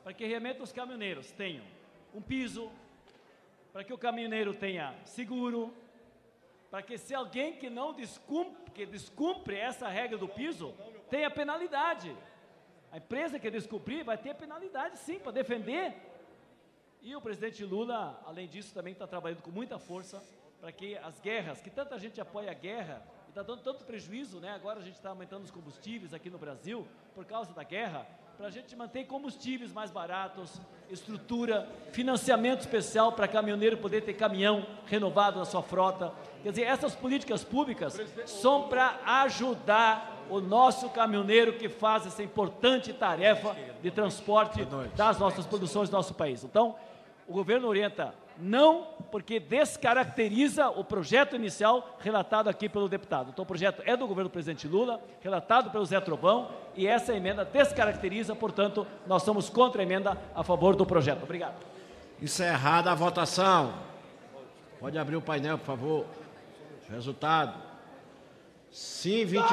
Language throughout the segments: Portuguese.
para que realmente os caminhoneiros tenham um piso, para que o caminhoneiro tenha seguro, para que se alguém que não descumpre essa regra do piso, tenha penalidade. A empresa que descumprir vai ter penalidade, sim, para defender. E o presidente Lula, além disso, também está trabalhando com muita força para que as guerras, que tanta gente apoia a guerra, e está dando tanto prejuízo, né? Agora a gente está aumentando os combustíveis aqui no Brasil, por causa da guerra, para a gente manter combustíveis mais baratos, estrutura, financiamento especial para caminhoneiro poder ter caminhão renovado na sua frota. Quer dizer, essas políticas públicas são para ajudar o nosso caminhoneiro que faz essa importante tarefa de transporte das nossas produções do nosso país. Então, o governo orienta não, porque descaracteriza o projeto inicial relatado aqui pelo deputado. Então, o projeto é do governo do presidente Lula, relatado pelo Zé Trovão, e essa emenda descaracteriza, portanto, nós somos contra a emenda, a favor do projeto. Obrigado. Encerrada a votação. Pode abrir o painel, por favor. Resultado. Sim, 22,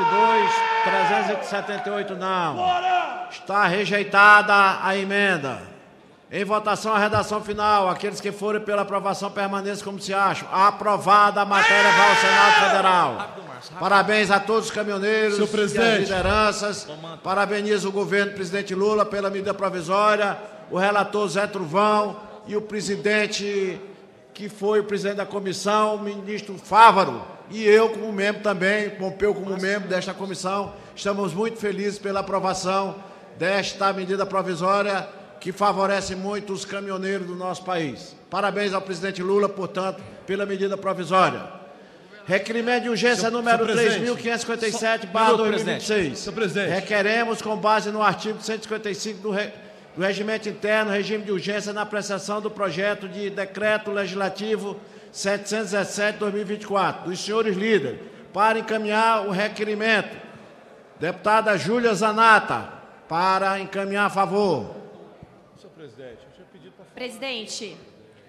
378 não. Está rejeitada a emenda. Em votação, a redação final. Aqueles que forem pela aprovação permaneçam como se acham. Aprovada a matéria, vai ao Senado Federal. Parabéns a todos os caminhoneiros e as lideranças. Parabenizo o governo do presidente Lula pela medida provisória, o relator Zé Trovão e o presidente, que foi o presidente da comissão, o ministro Fávaro, e eu como membro também, Pompeu como membro desta comissão. Estamos muito felizes pela aprovação desta medida provisória, que favorece muito os caminhoneiros do nosso país. Parabéns ao presidente Lula, portanto, pela medida provisória. Requerimento de urgência número 3.557/2026. Requeremos, com base no artigo 155 do Regimento Interno, regime de urgência na apreciação do projeto de decreto legislativo 717/2024, dos senhores líderes, para encaminhar o requerimento. Deputada Júlia Zanata, para encaminhar a favor. Presidente,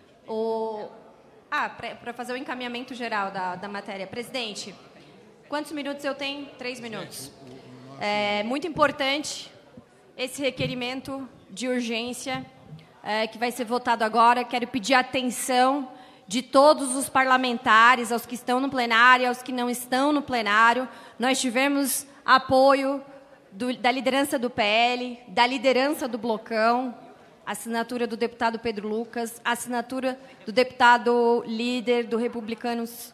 para fazer o encaminhamento geral da matéria. Presidente, quantos minutos eu tenho? 3 minutos. É muito importante esse requerimento de urgência que vai ser votado agora. Quero pedir a atenção de todos os parlamentares, aos que estão no plenário, aos que não estão no plenário. Nós tivemos apoio da liderança do PL, da liderança do Blocão, assinatura do deputado Pedro Lucas, assinatura do deputado líder do Republicanos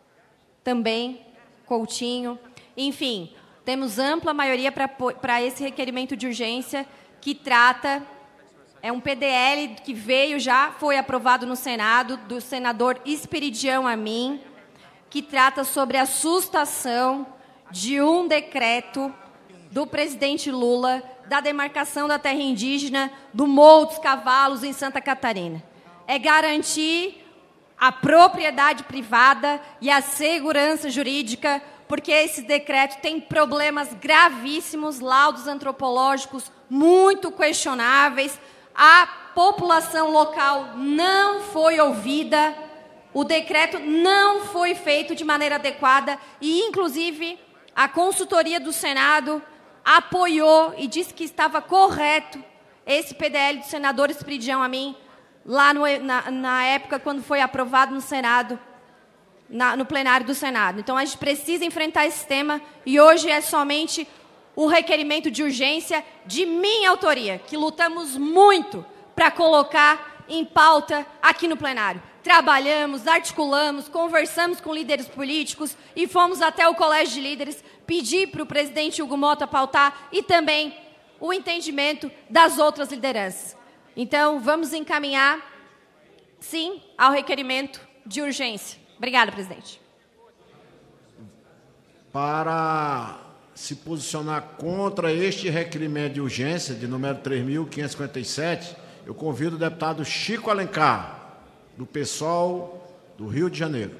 também, Coutinho. Enfim, temos ampla maioria para esse requerimento de urgência que trata, é um PDL que foi aprovado no Senado, do senador Esperidião Amin, que trata sobre a sustação de um decreto do presidente Lula da demarcação da terra indígena do Morro dos Cavalos, em Santa Catarina. É garantir a propriedade privada e a segurança jurídica, porque esse decreto tem problemas gravíssimos, laudos antropológicos muito questionáveis, a população local não foi ouvida, o decreto não foi feito de maneira adequada e, inclusive, a consultoria do Senado apoiou e disse que estava correto esse PDL do senador Esperidião Amin, lá na época quando foi aprovado no Senado, no plenário do Senado. Então, a gente precisa enfrentar esse tema e hoje é somente o requerimento de urgência de minha autoria, que lutamos muito para colocar em pauta aqui no plenário. Trabalhamos, articulamos, conversamos com líderes políticos e fomos até o Colégio de Líderes pedir para o presidente Hugo Mota pautar e também o entendimento das outras lideranças. Então, vamos encaminhar, sim, ao requerimento de urgência. Obrigada, presidente. Para se posicionar contra este requerimento de urgência, de número 3.557, eu convido o deputado Chico Alencar, do PSOL do Rio de Janeiro.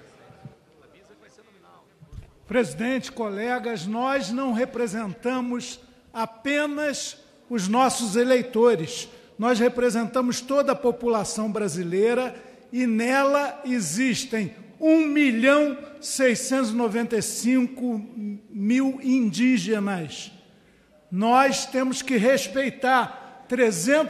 Presidente, colegas, nós não representamos apenas os nossos eleitores, nós representamos toda a população brasileira e nela existem 1.695.000 indígenas. Nós temos que respeitar 300